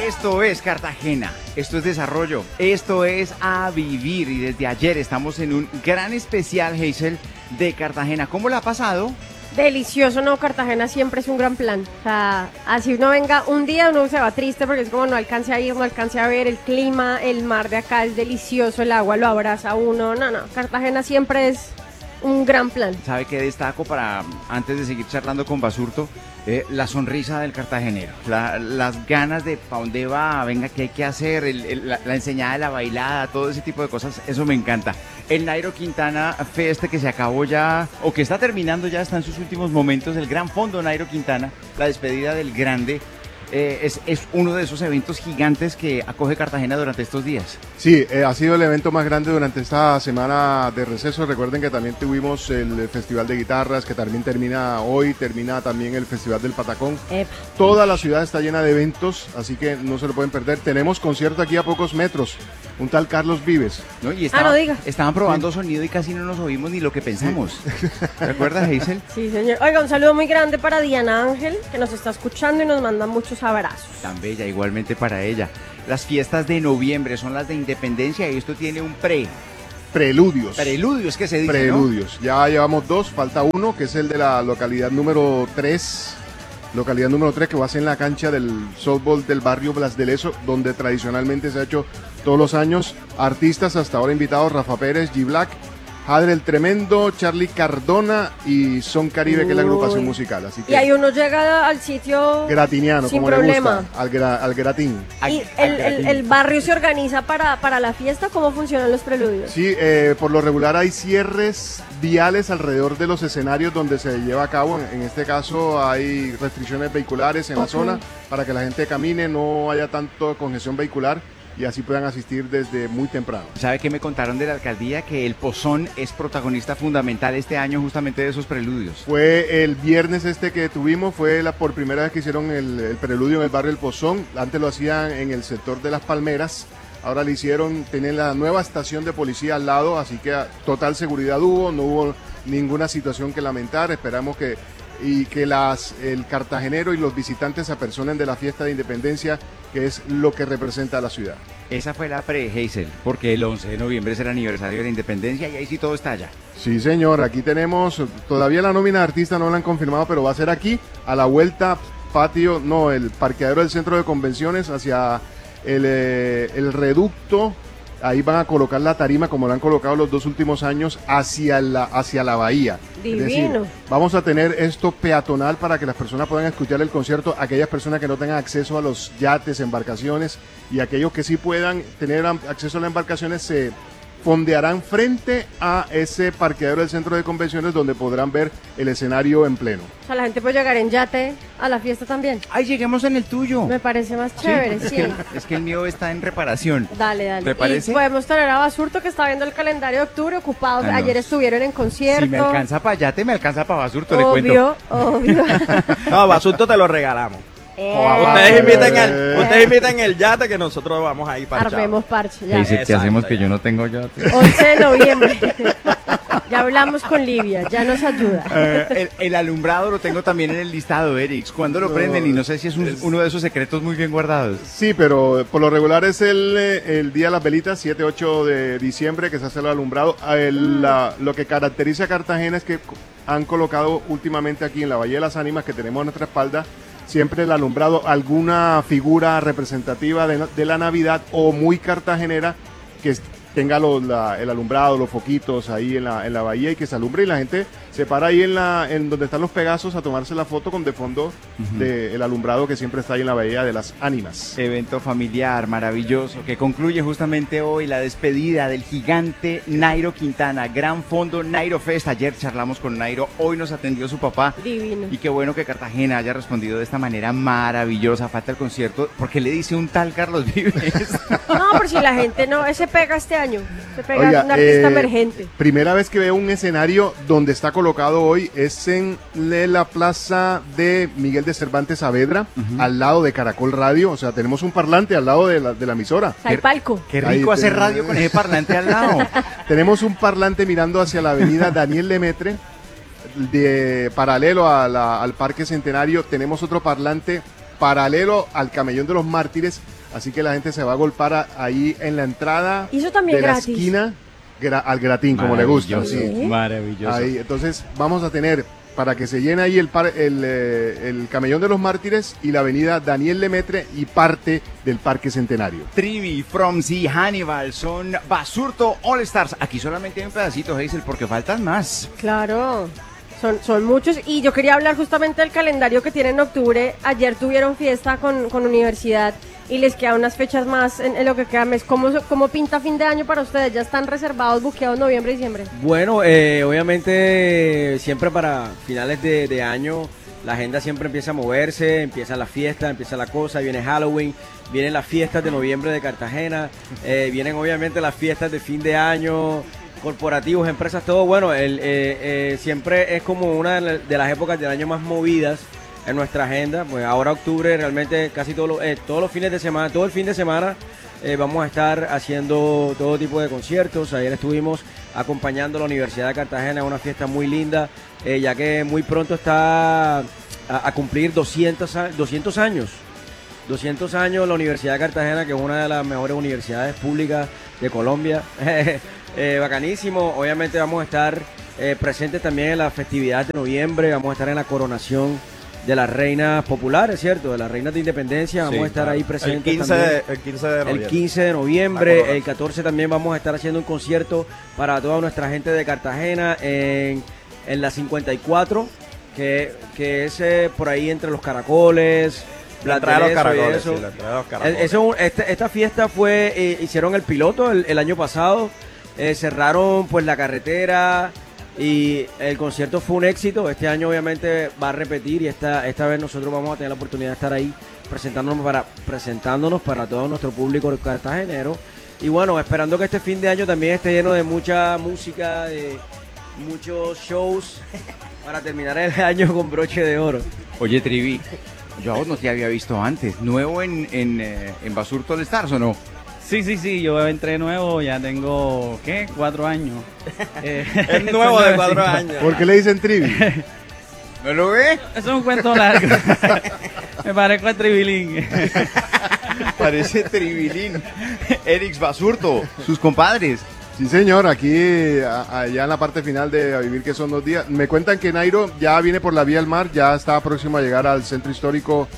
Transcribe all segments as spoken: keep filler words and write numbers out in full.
Esto es Cartagena, esto es desarrollo, esto es a vivir y desde ayer estamos en un gran especial, Hazel, de Cartagena. ¿Cómo la ha pasado? Delicioso, no, Cartagena siempre es un gran plan. O sea, así uno venga un día, uno se va triste porque es como no alcance a ir, no alcance a ver el clima, el mar de acá es delicioso, el agua lo abraza a uno. No, no, Cartagena siempre es un gran plan. ¿Sabe qué destaco para, antes de seguir charlando con Basurto? Eh, la sonrisa del cartagenero, la, las ganas de para dónde va, venga, qué hay que hacer, el, el, la, la enseñada de la bailada, todo ese tipo de cosas, eso me encanta. El Nairo Quintana Fest que se acabó ya, o que está terminando ya, está en sus últimos momentos, el Gran Fondo Nairo Quintana, la despedida del grande. Eh, es, es uno de esos eventos gigantes que acoge Cartagena durante estos días. Sí, eh, ha sido el evento más grande durante esta semana de receso. Recuerden que también tuvimos el Festival de Guitarras, que también termina hoy, termina también el Festival del Patacón. Epa. Toda la ciudad está llena de eventos, así que no se lo pueden perder. Tenemos concierto aquí a pocos metros, un tal Carlos Vives. ¿No? Y estaba, ah, no diga. Estaban probando sí. sonido y casi no nos oímos ni lo que pensamos. Sí. ¿Te acuerdas, Hazel? Sí, señor. Oiga, un saludo muy grande para Diana Ángel, que nos está escuchando y nos manda muchos abrazos. Tan bella, igualmente para ella. Las fiestas de noviembre son las de Independencia y esto tiene un pre. Preludios. Preludios, que se dice, Preludios. ¿no? Ya llevamos dos, falta uno, que es el de la localidad número tres. Localidad número tres, que va a ser en la cancha del softball del barrio Blas de Lezo, donde tradicionalmente se ha hecho todos los años. Artistas hasta ahora invitados: Rafa Pérez, G Black, Jadre el Tremendo, Charlie Cardona y Son Caribe, Uy. que es la agrupación musical. Así que y ahí uno llega al sitio gratiniano, sin como problema. Le gusta, al, gra, al gratín. ¿Y el, el, el barrio se organiza para, para la fiesta? ¿Cómo funcionan los preludios? Sí, eh, por lo regular hay cierres viales alrededor de los escenarios donde se lleva a cabo. En este caso hay restricciones vehiculares en okay. la zona para que la gente camine, no haya tanto congestión vehicular y así puedan asistir desde muy temprano. ¿Sabe qué me contaron de la alcaldía? Que el Pozón es protagonista fundamental este año justamente de esos preludios. Fue el viernes este que tuvimos, fue la por primera vez que hicieron el, el preludio en el barrio El Pozón. Antes lo hacían en el sector de Las Palmeras, ahora lo hicieron, tienen la nueva estación de policía al lado, así que total seguridad hubo, no hubo ninguna situación que lamentar. Esperamos que y que las, el cartagenero y los visitantes se apersonen de la fiesta de Independencia, que es lo que representa a la ciudad. Esa fue la pre-Hazel, porque el once de noviembre es el aniversario de la Independencia y ahí sí todo está allá. Sí, señor, aquí tenemos, todavía la nómina de artista no la han confirmado, pero va a ser aquí, a la vuelta, patio, no, el parqueadero del centro de convenciones hacia el, eh, el reducto. Ahí van a colocar la tarima como la han colocado los dos últimos años hacia la, hacia la bahía. Divino. Es decir, vamos a tener esto peatonal para que las personas puedan escuchar el concierto, aquellas personas que no tengan acceso a los yates, embarcaciones, y aquellos que sí puedan tener acceso a las embarcaciones se fondearán frente a ese parqueadero del centro de convenciones donde podrán ver el escenario en pleno. O sea, la gente puede llegar en yate a la fiesta también. Ay, lleguemos en el tuyo. Me parece más chévere, sí. sí. Es, que, es que el mío está en reparación. Dale, dale. ¿Te parece? Y podemos traer a Basurto, que está viendo el calendario de octubre ocupado. Ah, no. Ayer estuvieron en concierto. Si me alcanza para yate, me alcanza para Basurto, obvio, le cuento. Obvio, obvio. No, Basurto te lo regalamos. Eh, ustedes inviten el, ustedes inviten el yate que nosotros vamos a ir parchados. Armemos parche, ya. Dice, ¿qué hacemos que yo no tengo yate? once de noviembre. Ya hablamos con Livia, ya nos ayuda. Eh, el, el alumbrado lo tengo también en el listado, Erix. ¿Cuándo lo no, prenden? Y no sé si es, un, es uno de esos secretos muy bien guardados. Sí, pero por lo regular es el, el Día de las Velitas, siete ocho de diciembre, que se hace el alumbrado. El, mm. la, lo que caracteriza a Cartagena es que han colocado últimamente aquí en la Bahía de las Ánimas, que tenemos a nuestra espalda, siempre el alumbrado, alguna figura representativa de, de la Navidad o muy cartagenera que tenga los, la, el alumbrado, los foquitos ahí en la, en la bahía y que se alumbre y la gente se para ahí en la en donde están los Pegasos a tomarse la foto con de fondo uh-huh. de el alumbrado que siempre está ahí en la Bahía de las Ánimas. Evento familiar maravilloso que concluye justamente hoy la despedida del gigante Nairo Quintana, Gran Fondo Nairo Fest. Ayer charlamos con Nairo, hoy nos atendió su papá. Divino. Y qué bueno que Cartagena haya respondido de esta manera maravillosa. Falta el concierto, porque le dice un tal Carlos Vives. No, por si la gente no, ese pega este año, se pega. Oiga, un artista eh, emergente. Primera vez que veo un escenario donde está colocado hoy es en la plaza de Miguel de Cervantes Saavedra, uh-huh. al lado de Caracol Radio, o sea, tenemos un parlante al lado de la, de la emisora. Hay palco. Qué rico hacer te... radio con ese parlante al lado. Tenemos un parlante mirando hacia la avenida Daniel Lemaitre, de paralelo a la, al Parque Centenario. Tenemos otro parlante paralelo al Camellón de los Mártires, así que la gente se va a golpar a, ahí en la entrada y eso también de gratis. la esquina gra, al Gratín, como le gusta. Sí. Maravilloso. Ahí, entonces vamos a tener, para que se llene ahí el, par, el, eh, el Camellón de los Mártires y la avenida Daniel Lemaitre y parte del Parque Centenario. Trivi, Fromsy, Hannibal, son Basurto All Stars. Aquí solamente hay un pedacito, Hazel, porque faltan más. Claro, son, son muchos. Y yo quería hablar justamente del calendario que tienen en octubre. Ayer tuvieron fiesta con, con Universidad y les quedan unas fechas más en, en lo que queda mes. ¿Cómo, ¿Cómo pinta fin de año para ustedes? ¿Ya están reservados, buqueados noviembre y diciembre? Bueno, eh, obviamente siempre para finales de, de año la agenda siempre empieza a moverse, empieza la fiesta, empieza la cosa, viene Halloween, vienen las fiestas de noviembre de Cartagena, eh, vienen obviamente las fiestas de fin de año, corporativos, empresas, todo. Bueno, el, eh, eh, siempre es como una de las épocas del año más movidas en nuestra agenda. Pues ahora octubre realmente casi todos los, eh, todos los fines de semana, todo el fin de semana eh, vamos a estar haciendo todo tipo de conciertos. Ayer estuvimos acompañando a la Universidad de Cartagena en una fiesta muy linda, eh, ya que muy pronto está a, a cumplir doscientos años. doscientos años la Universidad de Cartagena, que es una de las mejores universidades públicas de Colombia. eh, bacanísimo. Obviamente vamos a estar eh, presentes también en la festividad de noviembre, vamos a estar en la coronación de las reinas populares, ¿cierto? De las reinas de independencia, vamos Sí, a estar claro. ahí presentes el quince, también. de, el quince de noviembre. El quince de noviembre, el catorce también vamos a estar haciendo un concierto para toda nuestra gente de Cartagena en, en la cincuenta y cuatro, que, que es eh, por ahí entre los caracoles, La entrada de los Platereso y caracoles. eso. Sí, la entrada de los caracoles. Eh, eso, este- esta fiesta fue, eh, hicieron el piloto el, el año pasado, eh, cerraron pues la carretera y el concierto fue un éxito. Este año obviamente va a repetir y esta, esta vez nosotros vamos a tener la oportunidad de estar ahí presentándonos para, presentándonos para todo nuestro público cartagenero. Y bueno, esperando que este fin de año también esté lleno de mucha música, de muchos shows para terminar el año con broche de oro. Oye, Trivi, yo a vos no te había visto antes. ¿Nuevo en, en, eh, en Basurto All Stars o no? Sí, sí, sí, yo entré nuevo, ya tengo, ¿qué? Cuatro años. Eh, Es nuevo de soy cuatro nuevecito. años. ¿Por qué le dicen Trivi? ¿No lo ve? Eso es un cuento largo. Me parezco a Tribilín. Parece Trivilín. Erix Basurto, sus compadres. Sí, señor, aquí, a- allá en la parte final de A Vivir que son dos días. Me cuentan que Nairo ya viene por la vía del mar, ya está próximo a llegar al centro histórico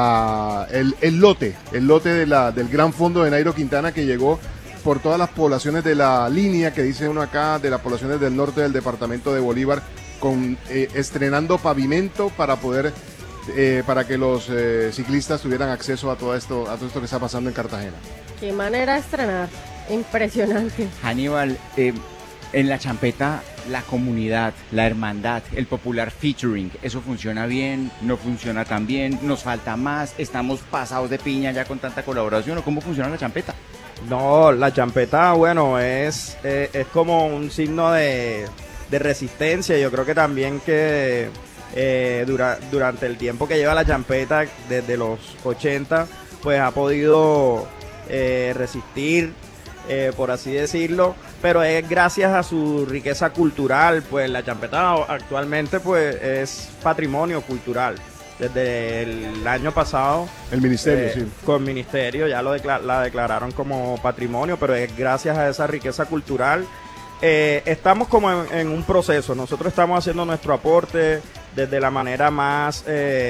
la, el, el lote, el lote de la, del gran fondo de Nairo Quintana que llegó por todas las poblaciones de la línea que dice uno acá, de las poblaciones del norte del departamento de Bolívar, con eh, estrenando pavimento para poder, eh, para que los eh, ciclistas tuvieran acceso a todo esto, a todo esto que está pasando en Cartagena. Qué manera de estrenar. Impresionante. Hannibal, eh, en la champeta, la comunidad, la hermandad, el popular featuring, ¿eso funciona bien? ¿No funciona tan bien? ¿Nos falta más? ¿Estamos pasados de piña ya con tanta colaboración? ¿O cómo funciona la champeta? No, la champeta, bueno, es, eh, es como un signo de, de resistencia. Yo creo que también que eh, dura- durante el tiempo que lleva la champeta, desde los ochenta, pues ha podido eh, resistir, eh, por así decirlo, pero es gracias a su riqueza cultural. Pues la champeta actualmente pues es patrimonio cultural. Desde el año pasado El ministerio, eh, sí. con ministerio ya lo decla- la declararon como patrimonio, pero es gracias a esa riqueza cultural. Eh, estamos como en, en un proceso, nosotros estamos haciendo nuestro aporte desde la manera más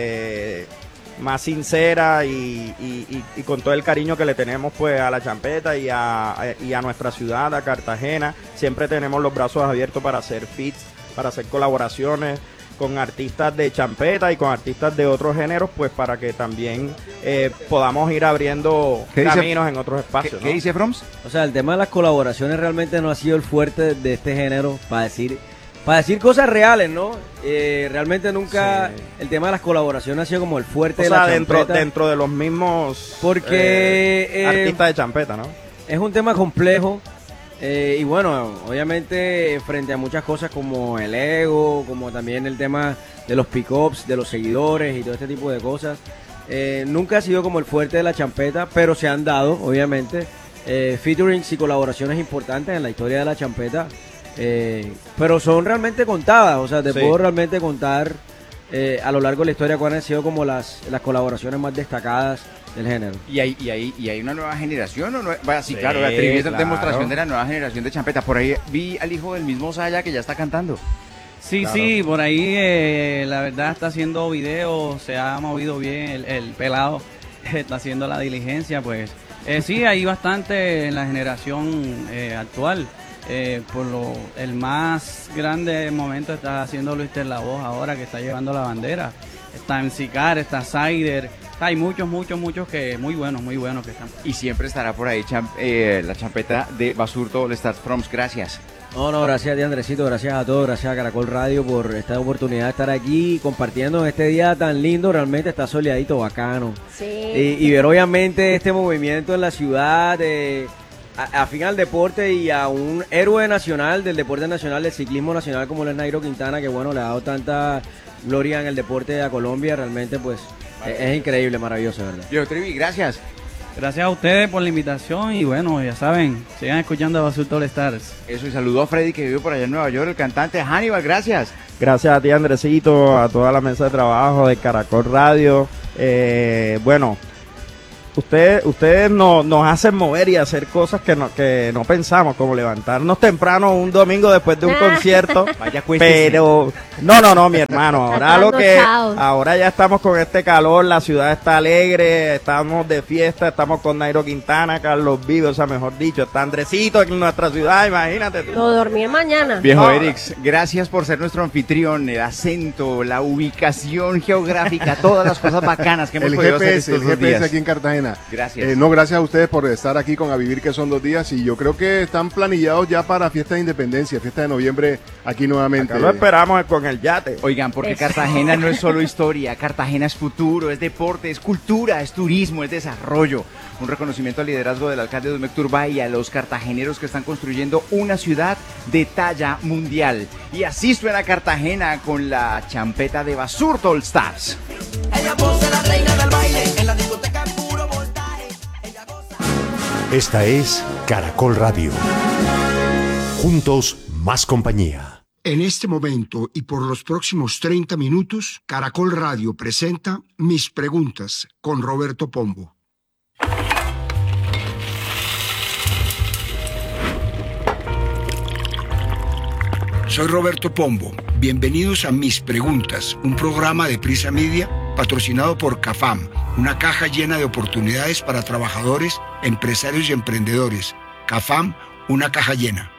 eh, más sincera y, y- y- y con todo el cariño que le tenemos pues a la champeta y a, a- y a nuestra ciudad, a Cartagena. Siempre tenemos los brazos abiertos para hacer feats, para hacer colaboraciones con artistas de champeta y con artistas de otros géneros, pues para que también eh, podamos ir abriendo ¿Qué dice- caminos en otros ¿Qué, espacios. qué ¿no? dice Froms? O sea, el tema de las colaboraciones realmente no ha sido el fuerte de este género para decir, para decir cosas reales, ¿no? Eh, realmente nunca Sí. el tema de las colaboraciones ha sido como el fuerte O de sea, la dentro, champeta. dentro de los mismos Porque, eh, eh, artistas de champeta, ¿no? Es un tema complejo eh, y bueno, obviamente frente a muchas cosas como el ego, como también el tema de los pick-ups, de los seguidores y todo este tipo de cosas, eh, nunca ha sido como el fuerte de la champeta, pero se han dado, obviamente, eh, featurings y colaboraciones importantes en la historia de la champeta, eh, pero son realmente contadas. O sea, te Sí. puedo realmente contar eh, a lo largo de la historia cuáles han sido como las, las colaboraciones más destacadas del género. ¿Y hay, y hay, y hay una nueva generación? ¿O no? Bueno, sí, Sí, claro, la trivia es la claro. demostración de la nueva generación de champeta. Por ahí vi al hijo del mismo Saya que ya está cantando. Sí, Claro. sí, por ahí eh, la verdad está haciendo videos, se ha movido bien, el, el pelado está haciendo la diligencia, pues eh, sí, hay bastante en la generación eh, actual. Eh, por lo el más grande momento está haciendo Luis La Voz ahora, que está llevando la bandera. Está M C Car, está Sider, hay muchos, muchos, muchos que muy buenos, muy buenos que están. Y siempre estará por ahí champ- eh, la champeta de Basurto All Stars Proms. Gracias. No, no, gracias a ti, Andresito, gracias a todos, gracias a Caracol Radio por esta oportunidad de estar aquí compartiendo este día tan lindo, realmente está soleadito, bacano. Sí. Y, y ver obviamente este movimiento en la ciudad, de, a, a fin al deporte y a un héroe nacional del deporte nacional, del ciclismo nacional como lo es Nairo Quintana, que bueno, le ha dado tanta gloria en el deporte a Colombia, realmente pues es, es increíble, maravilloso, ¿verdad? Viejo Trivi, gracias. Gracias a ustedes por la invitación y bueno, ya saben, sigan escuchando a Basurto All Stars. Eso, y saludó a Freddy que vive por allá en Nueva York, el cantante Hannibal, gracias. Gracias a ti, Andresito, a toda la mesa de trabajo de Caracol Radio. Eh, bueno, ustedes, ustedes no, nos hacen mover y hacer cosas que no, que no pensamos, como levantarnos temprano un domingo después de un concierto. Vaya, acuéstese. Pero no, no, no, mi hermano. Ahora lo que, Trasnochados. ahora ya estamos con este calor, la ciudad está alegre, estamos de fiesta, estamos con Nairo Quintana, Carlos Vives, o sea, mejor dicho, está Andresito en nuestra ciudad, imagínate tú. Lo dormir mañana. Viejo No. Erix, gracias por ser nuestro anfitrión, el acento, la ubicación geográfica, todas las cosas bacanas que hemos El podido hacer G P S, estos el dos G P S días. aquí en Cartagena. Gracias. Eh, no, gracias a ustedes por estar aquí con A Vivir, que son dos días, y yo creo que están planillados ya para fiesta de independencia, fiesta de noviembre aquí nuevamente. Acá lo esperamos con el yate. Oigan, porque Eso. Cartagena no es solo historia, Cartagena es futuro, es deporte, es cultura, es turismo, es desarrollo. Un reconocimiento al liderazgo del alcalde Dumek Turbay y a los cartageneros que están construyendo una ciudad de talla mundial. Y así suena Cartagena con la champeta de Basurto All Stars. Ella posee la reina del baile, en la discoteca puro voltaje. Ella goza. Esta es Caracol Radio. Juntos, más compañía. En este momento y por los próximos treinta minutos, Caracol Radio presenta Mis Preguntas con Roberto Pombo. Soy Roberto Pombo. Bienvenidos a Mis Preguntas, un programa de Prisa Media patrocinado por CAFAM, una caja llena de oportunidades para trabajadores, empresarios y emprendedores. CAFAM, una caja llena.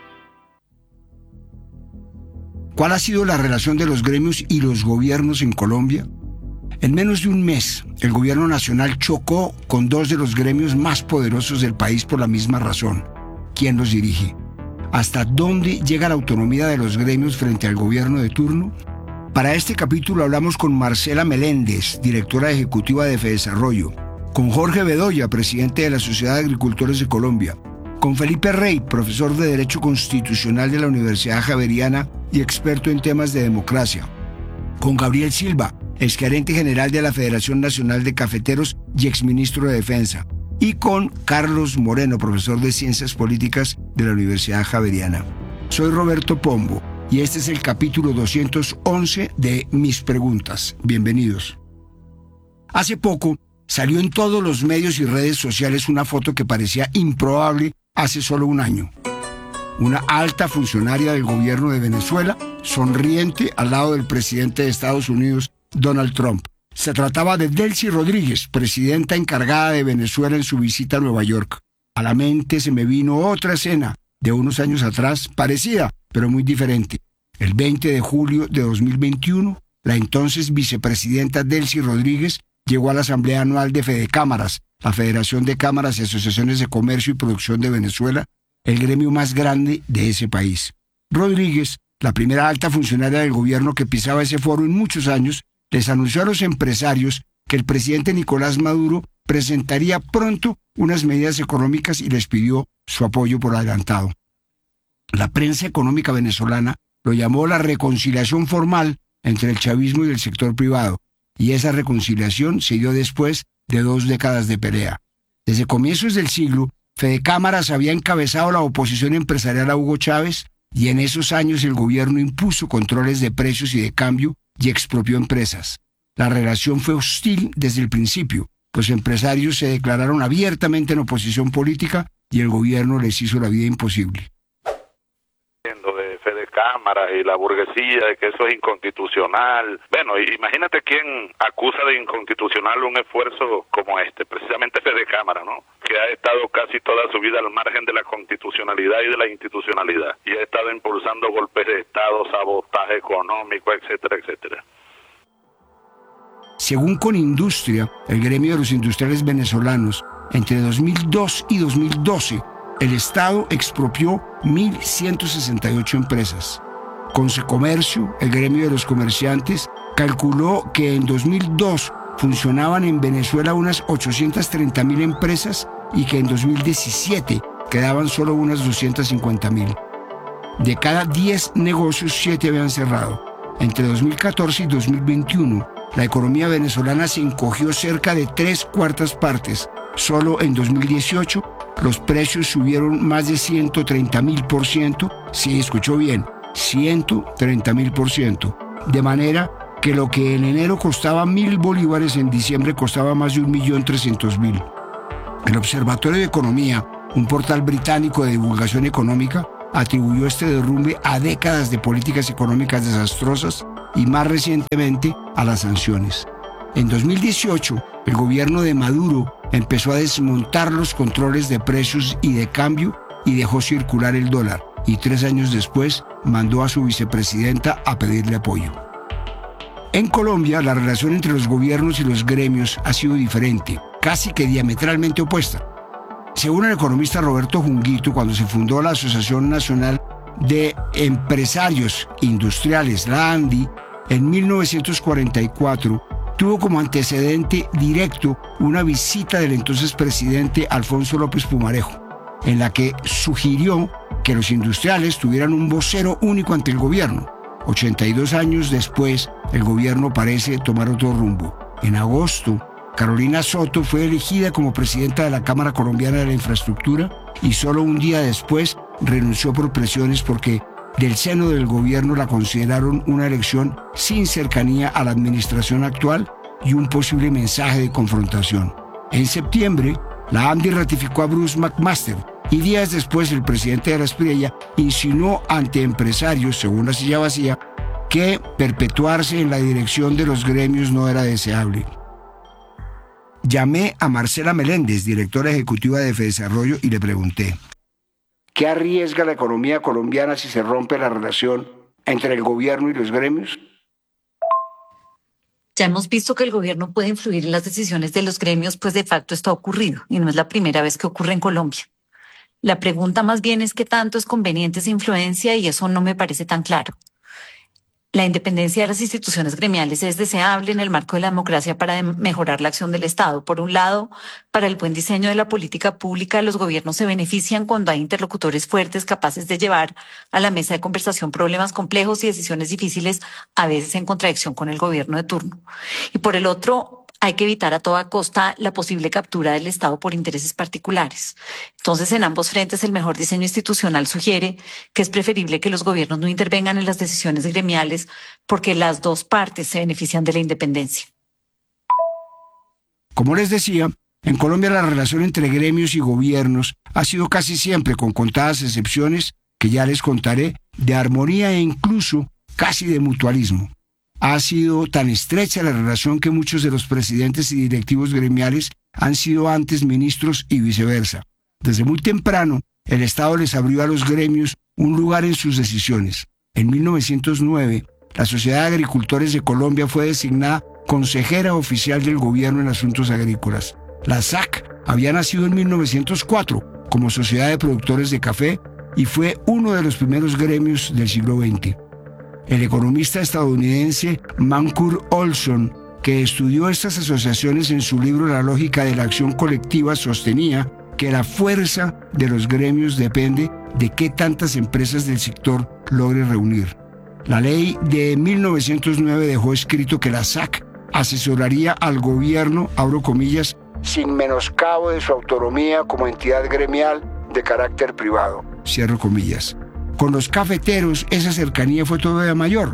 ¿Cuál ha sido la relación de los gremios y los gobiernos en Colombia? En menos de un mes, el gobierno nacional chocó con dos de los gremios más poderosos del país por la misma razón. ¿Quién los dirige? ¿Hasta dónde llega la autonomía de los gremios frente al gobierno de turno? Para este capítulo hablamos con Marcela Meléndez, directora ejecutiva de Fedesarrollo, con Jorge Bedoya, presidente de la Sociedad de Agricultores de Colombia, con Felipe Rey, profesor de Derecho Constitucional de la Universidad Javeriana y experto en temas de democracia, con Gabriel Silva, exgerente general de la Federación Nacional de Cafeteros y exministro de Defensa, y con Carlos Moreno, profesor de Ciencias Políticas de la Universidad Javeriana. Soy Roberto Pombo y este es el capítulo doscientos once de Mis Preguntas. Bienvenidos. Hace poco salió en todos los medios y redes sociales una foto que parecía improbable hace solo un año. Una alta funcionaria del gobierno de Venezuela, sonriente al lado del presidente de Estados Unidos, Donald Trump. Se trataba de Delcy Rodríguez, presidenta encargada de Venezuela en su visita a Nueva York. A la mente se me vino otra escena de unos años atrás, parecida, pero muy diferente. El veinte de julio de dos mil veintiuno, la entonces vicepresidenta Delcy Rodríguez llegó a la Asamblea Anual de Fedecámaras, la Federación de Cámaras y Asociaciones de Comercio y Producción de Venezuela, el gremio más grande de ese país. Rodríguez, la primera alta funcionaria del gobierno que pisaba ese foro en muchos años, les anunció a los empresarios que el presidente Nicolás Maduro presentaría pronto unas medidas económicas y les pidió su apoyo por adelantado. La prensa económica venezolana lo llamó la reconciliación formal entre el chavismo y el sector privado, y esa reconciliación se dio después de dos décadas de pelea. Desde comienzos del siglo, Fedecámaras había encabezado la oposición empresarial a Hugo Chávez, y en esos años el gobierno impuso controles de precios y de cambio y expropió empresas. La relación fue hostil desde el principio. Los empresarios se declararon abiertamente en oposición política y el gobierno les hizo la vida imposible. De Fede Cámaras y la burguesía de que eso es inconstitucional. Bueno, imagínate quién acusa de inconstitucional un esfuerzo como este, precisamente Fede Cámara, ¿no? Que ha estado casi toda su vida al margen de la constitucionalidad y de la institucionalidad y ha estado impulsando golpes de Estado, sabotaje económico, etcétera, etcétera. Según Conindustria, el gremio de los industriales venezolanos, entre dos mil dos y dos mil doce, el Estado expropió mil ciento sesenta y ocho empresas. Concecomercio, el gremio de los comerciantes, calculó que en dos mil dos funcionaban en Venezuela unas ochocientas treinta mil empresas y que en dos mil diecisiete quedaban solo unas doscientas cincuenta mil. De cada diez negocios, siete habían cerrado. Entre dos mil catorce y dos mil veintiuno, la economía venezolana se encogió cerca de tres cuartas partes. Solo en dos mil dieciocho, los precios subieron más de ciento treinta mil por ciento. Sí, escuchó bien, ciento treinta mil por ciento. De manera que lo que en enero costaba mil bolívares, en diciembre costaba más de un millón trescientos mil. El Observatorio de Economía, un portal británico de divulgación económica, atribuyó este derrumbe a décadas de políticas económicas desastrosas y más recientemente a las sanciones. En dos mil dieciocho, el gobierno de Maduro empezó a desmontar los controles de precios y de cambio y dejó circular el dólar, y tres años después mandó a su vicepresidenta a pedirle apoyo. En Colombia, la relación entre los gobiernos y los gremios ha sido diferente, casi que diametralmente opuesta. Según el economista Roberto Junguito, cuando se fundó la Asociación Nacional de Empresarios Industriales, la ANDI, en mil novecientos cuarenta y cuatro, tuvo como antecedente directo una visita del entonces presidente Alfonso López Pumarejo, en la que sugirió que los industriales tuvieran un vocero único ante el gobierno. ochenta y dos años después, el gobierno parece tomar otro rumbo. En agosto, Carolina Soto fue elegida como presidenta de la Cámara Colombiana de la Infraestructura y solo un día después renunció por presiones porque del seno del gobierno la consideraron una elección sin cercanía a la administración actual y un posible mensaje de confrontación. En septiembre, la ANDI ratificó a Bruce McMaster y días después el presidente de la Espriella insinuó ante empresarios, según la silla vacía, que perpetuarse en la dirección de los gremios no era deseable. Llamé a Marcela Meléndez, directora ejecutiva de Fedesarrollo, y le pregunté: ¿qué arriesga la economía colombiana si se rompe la relación entre el gobierno y los gremios? Ya hemos visto que el gobierno puede influir en las decisiones de los gremios, pues de facto esto ha ocurrido y no es la primera vez que ocurre en Colombia. La pregunta más bien es qué tanto es conveniente esa influencia y eso no me parece tan claro. La independencia de las instituciones gremiales es deseable en el marco de la democracia para de- mejorar la acción del Estado. Por un lado, para el buen diseño de la política pública, los gobiernos se benefician cuando hay interlocutores fuertes capaces de llevar a la mesa de conversación problemas complejos y decisiones difíciles, a veces en contradicción con el gobierno de turno. Y por el otro, hay que evitar a toda costa la posible captura del Estado por intereses particulares. Entonces, en ambos frentes, el mejor diseño institucional sugiere que es preferible que los gobiernos no intervengan en las decisiones gremiales porque las dos partes se benefician de la independencia. Como les decía, en Colombia la relación entre gremios y gobiernos ha sido casi siempre, con contadas excepciones que ya les contaré, de armonía e incluso casi de mutualismo. Ha sido tan estrecha la relación que muchos de los presidentes y directivos gremiales han sido antes ministros y viceversa. Desde muy temprano, el Estado les abrió a los gremios un lugar en sus decisiones. En mil novecientos nueve, la Sociedad de Agricultores de Colombia fue designada consejera oficial del gobierno en asuntos agrícolas. La S A C había nacido en mil novecientos cuatro como Sociedad de Productores de Café y fue uno de los primeros gremios del siglo veinte. El economista estadounidense Mancur Olson, que estudió estas asociaciones en su libro La lógica de la acción colectiva, sostenía que la fuerza de los gremios depende de qué tantas empresas del sector logre reunir. La ley de mil novecientos nueve dejó escrito que la S A C asesoraría al gobierno, abro comillas, sin menoscabo de su autonomía como entidad gremial de carácter privado, cierro comillas. Con los cafeteros esa cercanía fue todavía mayor.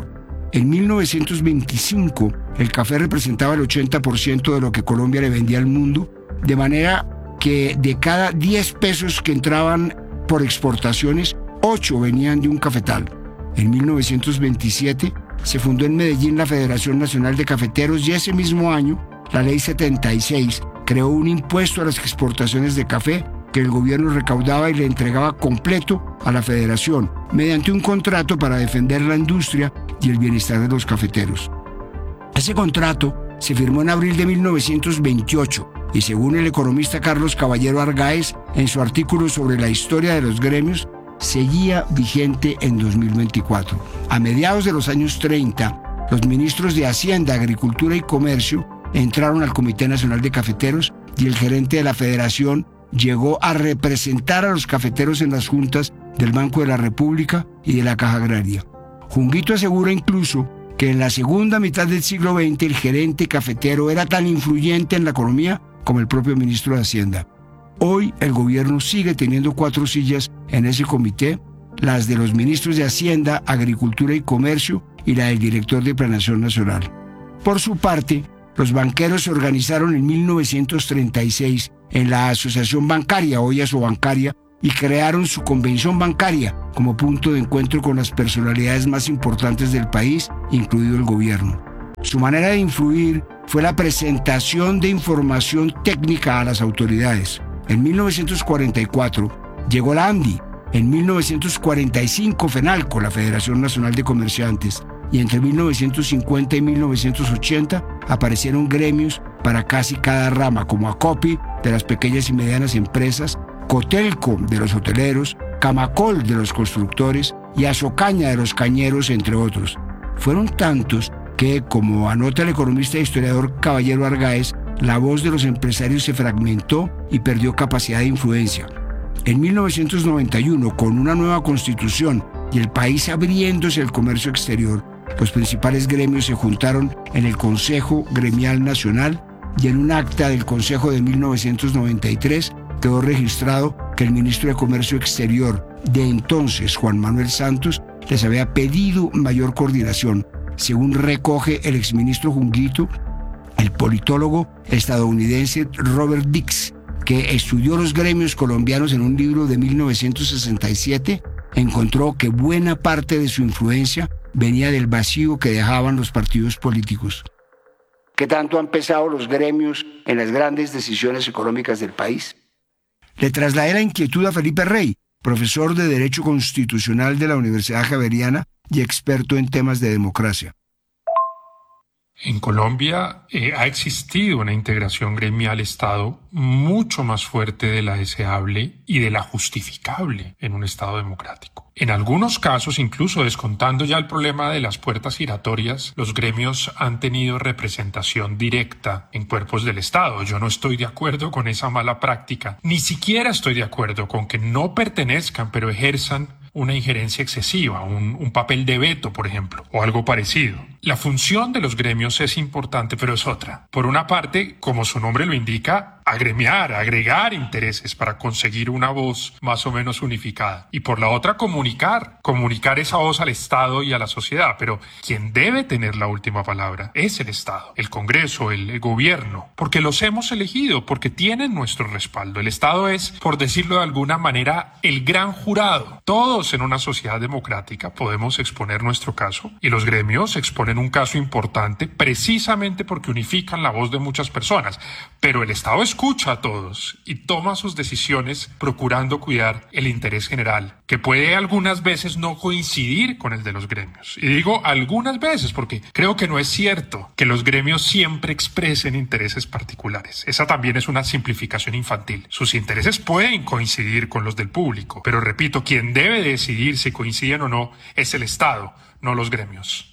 En mil novecientos veinticinco, el café representaba el ochenta por ciento de lo que Colombia le vendía al mundo, de manera que de cada diez pesos que entraban por exportaciones, ocho venían de un cafetal. En mil novecientos veintisiete se fundó en Medellín la Federación Nacional de Cafeteros y ese mismo año, la Ley setenta y seis creó un impuesto a las exportaciones de café que el gobierno recaudaba y le entregaba completo a la federación mediante un contrato para defender la industria y el bienestar de los cafeteros. Ese contrato se firmó en abril de mil novecientos veintiocho y según el economista Carlos Caballero Argáez, en su artículo sobre la historia de los gremios, seguía vigente en dos mil veinticuatro. A mediados de los años treinta, los ministros de Hacienda, Agricultura y Comercio entraron al Comité Nacional de Cafeteros y el gerente de la federación llegó a representar a los cafeteros en las juntas del Banco de la República y de la Caja Agraria. Junguito asegura incluso que en la segunda mitad del siglo veinte el gerente cafetero era tan influyente en la economía como el propio ministro de Hacienda. Hoy el gobierno sigue teniendo cuatro sillas en ese comité, las de los ministros de Hacienda, Agricultura y Comercio y la del director de Planeación Nacional. Por su parte, los banqueros se organizaron en mil novecientos treinta y seis en la Asociación Bancaria, hoy Asobancaria, y crearon su convención bancaria como punto de encuentro con las personalidades más importantes del país, incluido el gobierno. Su manera de influir fue la presentación de información técnica a las autoridades. En mil novecientos cuarenta y cuatro llegó la ANDI, en mil novecientos cuarenta y cinco FENALCO, la Federación Nacional de Comerciantes, y entre mil novecientos cincuenta y mil novecientos ochenta aparecieron gremios para casi cada rama, como ACOPI de las pequeñas y medianas empresas, Cotelco de los hoteleros, Camacol de los constructores y Asocaña de los cañeros, entre otros. Fueron tantos que, como anota el economista e historiador Caballero Argáez, la voz de los empresarios se fragmentó y perdió capacidad de influencia. En mil novecientos noventa y uno, con una nueva constitución y el país abriéndose al comercio exterior, los principales gremios se juntaron en el Consejo Gremial Nacional y en un acta del Consejo de mil novecientos noventa y tres quedó registrado que el ministro de Comercio Exterior de entonces, Juan Manuel Santos, les había pedido mayor coordinación, según recoge el exministro Junguito, el politólogo estadounidense Robert Dix, que estudió los gremios colombianos en un libro de mil novecientos sesenta y siete, encontró que buena parte de su influencia venía del vacío que dejaban los partidos políticos. ¿Qué tanto han pesado los gremios en las grandes decisiones económicas del país? Le trasladé la inquietud a Felipe Rey, profesor de Derecho Constitucional de la Universidad Javeriana y experto en temas de democracia. En Colombia eh, ha existido una integración gremial-Estado mucho más fuerte de la deseable y de la justificable en un Estado democrático. En algunos casos, incluso descontando ya el problema de las puertas giratorias, los gremios han tenido representación directa en cuerpos del Estado. Yo no estoy de acuerdo con esa mala práctica. Ni siquiera estoy de acuerdo con que no pertenezcan, pero ejerzan una injerencia excesiva, un, un papel de veto, por ejemplo, o algo parecido. La función de los gremios es importante, pero es otra. Por una parte, como su nombre lo indica, agremiar, agregar intereses para conseguir una voz más o menos unificada. Y por la otra, comunicar, comunicar esa voz al Estado y a la sociedad. Pero quien debe tener la última palabra es el Estado, el Congreso, el, el gobierno, porque los hemos elegido, porque tienen nuestro respaldo. El Estado es, por decirlo de alguna manera, el gran jurado. Todos en una sociedad democrática podemos exponer nuestro caso y los gremios exponen un caso importante precisamente porque unifican la voz de muchas personas. Pero el Estado escucha a todos y toma sus decisiones procurando cuidar el interés general, que puede algunas veces no coincidir con el de los gremios. Y digo algunas veces porque creo que no es cierto que los gremios siempre expresen intereses particulares. Esa también es una simplificación infantil. Sus intereses pueden coincidir con los del público, pero repito, quien debe decidir si coinciden o no es el Estado, no los gremios.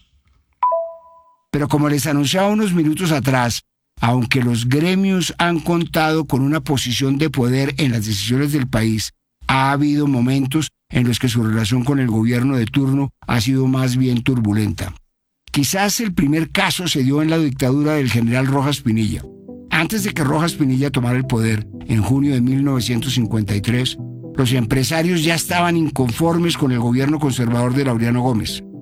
Pero como les anunciaba unos minutos atrás, aunque los gremios han contado con una posición de poder en las decisiones del país, ha habido momentos en los que su relación con el gobierno de turno ha sido más bien turbulenta. Quizás el primer caso se dio en la dictadura del general Rojas Pinilla. Antes de que Rojas Pinilla tomara el poder, en junio de mil novecientos cincuenta y tres, los empresarios ya estaban inconformes con el gobierno conservador de Laureano Gómez.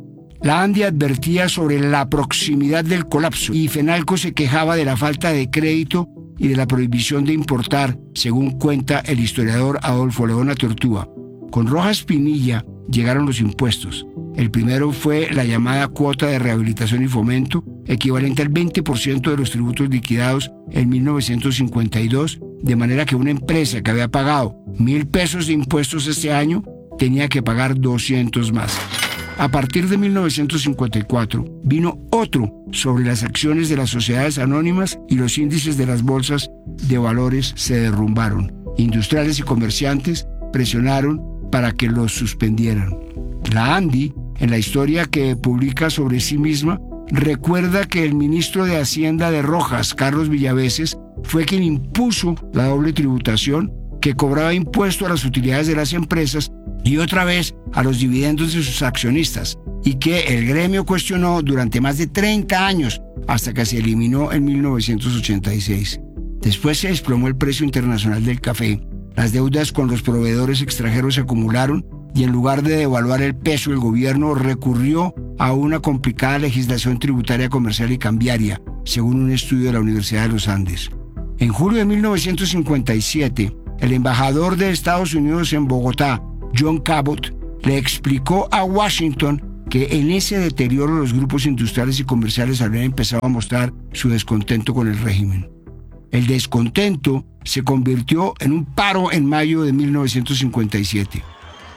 La ANDI advertía sobre la proximidad del colapso y Fenalco se quejaba de la falta de crédito y de la prohibición de importar, según cuenta el historiador Adolfo Leona Tortúa. Con Rojas Pinilla llegaron los impuestos. El primero fue la llamada cuota de rehabilitación y fomento, equivalente al veinte por ciento de los tributos liquidados en mil novecientos cincuenta y dos, de manera que una empresa que había pagado mil pesos de impuestos este año tenía que pagar doscientos más. A partir de mil novecientos cincuenta y cuatro vino otro sobre las acciones de las sociedades anónimas y los índices de las bolsas de valores se derrumbaron. Industriales y comerciantes presionaron para que los suspendieran. La ANDI, en la historia que publica sobre sí misma, recuerda que el ministro de Hacienda de Rojas, Carlos Villaveses, fue quien impuso la doble tributación que cobraba impuesto a las utilidades de las empresas y otra vez a los dividendos de sus accionistas, y que el gremio cuestionó durante más de treinta años hasta que se eliminó en mil novecientos ochenta y seis. Después se desplomó el precio internacional del café, las deudas con los proveedores extranjeros se acumularon y en lugar de devaluar el peso, el gobierno recurrió a una complicada legislación tributaria, comercial y cambiaria, según un estudio de la Universidad de los Andes. En julio de mil novecientos cincuenta y siete, el embajador de Estados Unidos en Bogotá, John Cabot, le explicó a Washington que en ese deterioro los grupos industriales y comerciales habían empezado a mostrar su descontento con el régimen. El descontento se convirtió en un paro en mayo de mil novecientos cincuenta y siete.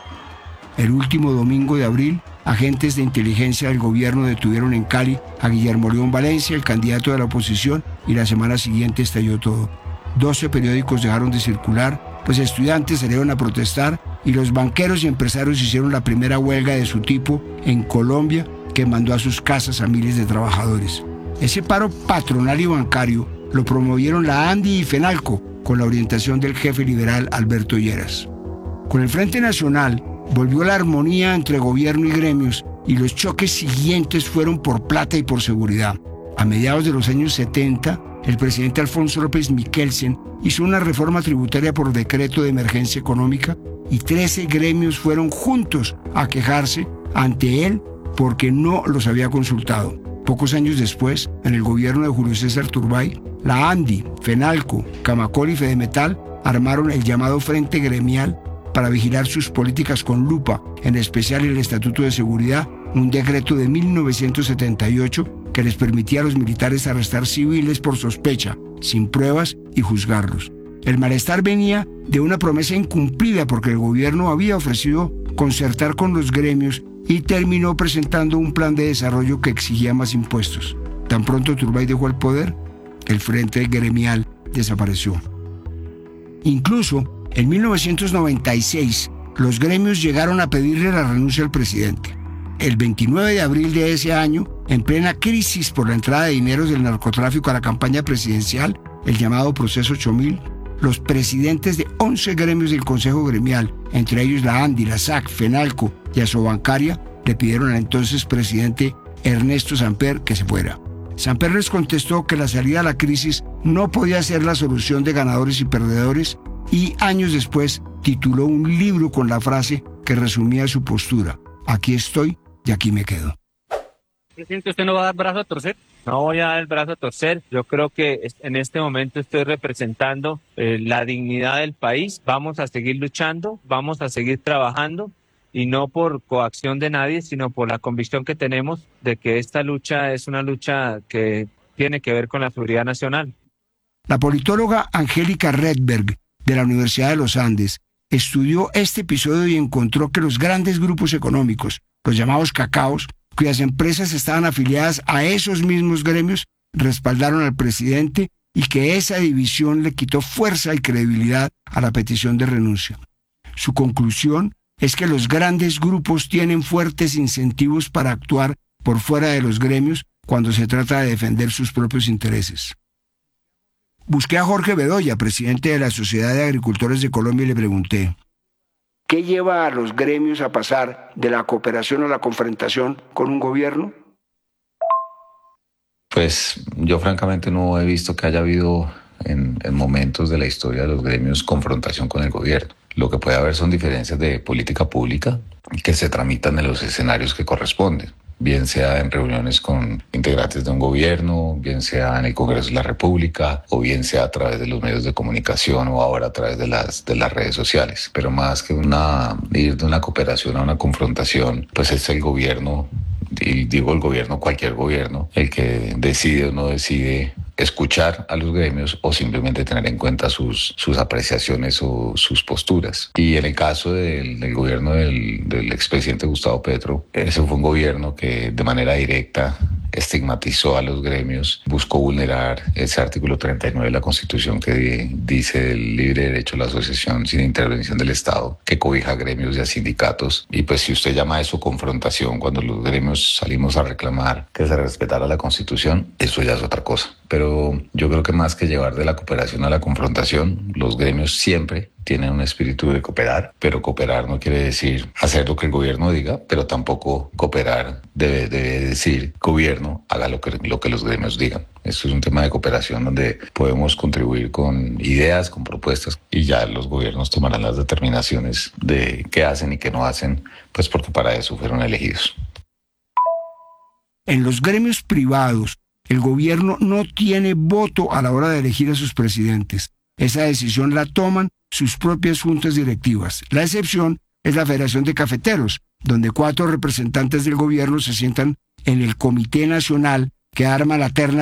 El último domingo de abril, agentes de inteligencia del gobierno detuvieron en Cali a Guillermo León Valencia, el candidato de la oposición, y la semana siguiente estalló todo. doce periódicos dejaron de circular, los estudiantes salieron a protestar y los banqueros y empresarios hicieron la primera huelga de su tipo en Colombia, que mandó a sus casas a miles de trabajadores. Ese paro patronal y bancario lo promovieron la ANDI y Fenalco, con la orientación del jefe liberal Alberto Lleras. Con el Frente Nacional volvió la armonía entre gobierno y gremios y los choques siguientes fueron por plata y por seguridad. A mediados de los años setenta, el presidente Alfonso López Miquelsen hizo una reforma tributaria por decreto de emergencia económica y trece gremios fueron juntos a quejarse ante él porque no los había consultado. Pocos años después, en el gobierno de Julio César Turbay, la ANDI, Fenalco, Camacol y Fedemetal armaron el llamado Frente Gremial para vigilar sus políticas con lupa, en especial el Estatuto de Seguridad, un decreto de mil novecientos setenta y ocho que les permitía a los militares arrestar civiles por sospecha, sin pruebas, y juzgarlos. El malestar venía de una promesa incumplida porque el gobierno había ofrecido concertar con los gremios y terminó presentando un plan de desarrollo que exigía más impuestos. Tan pronto Turbay dejó el poder, el Frente Gremial desapareció. Incluso, en mil novecientos noventa y seis, los gremios llegaron a pedirle la renuncia al presidente. El veintinueve de abril de ese año, en plena crisis por la entrada de dineros del narcotráfico a la campaña presidencial, el llamado Proceso ocho mil, los presidentes de once gremios del Consejo Gremial, entre ellos la ANDI, la S A C, Fenalco y Asobancaria, le pidieron al entonces presidente Ernesto Samper que se fuera. Samper les contestó que la salida a la crisis no podía ser la solución de ganadores y perdedores y años después tituló un libro con la frase que resumía su postura: aquí estoy y aquí me quedo. Presidente, ¿usted no va a dar brazo a torcer? No voy a dar el brazo a torcer. Yo creo que en este momento estoy representando eh, la dignidad del país. Vamos a seguir luchando, vamos a seguir trabajando, y no por coacción de nadie, sino por la convicción que tenemos de que esta lucha es una lucha que tiene que ver con la seguridad nacional. La politóloga Angélica Redberg, de la Universidad de los Andes, estudió este episodio y encontró que los grandes grupos económicos, los llamados cacaos, cuyas empresas estaban afiliadas a esos mismos gremios, respaldaron al presidente y que esa división le quitó fuerza y credibilidad a la petición de renuncia. Su conclusión es que los grandes grupos tienen fuertes incentivos para actuar por fuera de los gremios cuando se trata de defender sus propios intereses. Busqué a Jorge Bedoya, presidente de la Sociedad de Agricultores de Colombia, y le pregunté: ¿qué lleva a los gremios a pasar de la cooperación a la confrontación con un gobierno? Pues yo francamente no he visto que haya habido en, en momentos de la historia de los gremios confrontación con el gobierno. Lo que puede haber son diferencias de política pública que se tramitan en los escenarios que corresponden. bien sea en reuniones con integrantes de un gobierno, bien sea en el Congreso de la República, o bien sea a través de los medios de comunicación o ahora a través de las, de las redes sociales. Pero más que una, ir de una cooperación a una confrontación, pues es el gobierno, y digo el gobierno, cualquier gobierno, el que decide o no decide escuchar a los gremios o simplemente tener en cuenta sus, sus apreciaciones o sus posturas. Y en el caso del, del gobierno del, del expresidente Gustavo Petro, ese fue un gobierno que de manera directa estigmatizó a los gremios, buscó vulnerar ese artículo treinta y nueve de la Constitución que dice el libre derecho a la asociación sin intervención del Estado, que cobija a gremios y a sindicatos. Y pues si usted llama a eso confrontación, cuando los gremios salimos a reclamar que se respetara la Constitución, eso ya es otra cosa. Pero yo creo que más que llevar de la cooperación a la confrontación, los gremios siempre tienen un espíritu de cooperar, pero cooperar no quiere decir hacer lo que el gobierno diga, pero tampoco cooperar debe, debe decir gobierno haga lo que, lo que los gremios digan. Esto es un tema de cooperación donde podemos contribuir con ideas, con propuestas, y ya los gobiernos tomarán las determinaciones de qué hacen y qué no hacen, pues porque para eso fueron elegidos. En los gremios privados, el gobierno no tiene voto a la hora de elegir a sus presidentes. Esa decisión la toman sus propias juntas directivas. La excepción es la Federación de Cafeteros, donde cuatro representantes del gobierno se sientan en el Comité Nacional que arma la terna